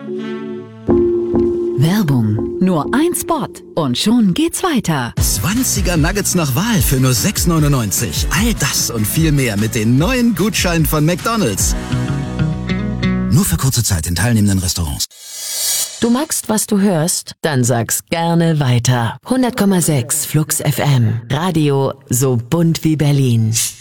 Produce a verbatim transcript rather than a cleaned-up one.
Werbung. Nur ein Spot und schon geht's weiter. zwanziger Nuggets nach Wahl für nur sechs neunundneunzig. All das und viel mehr mit den neuen Gutscheinen von McDonald's. Nur für kurze Zeit in teilnehmenden Restaurants. Du magst, was du hörst? Dann sag's gerne weiter. hundert Komma sechs Flux F M. Radio so bunt wie Berlin.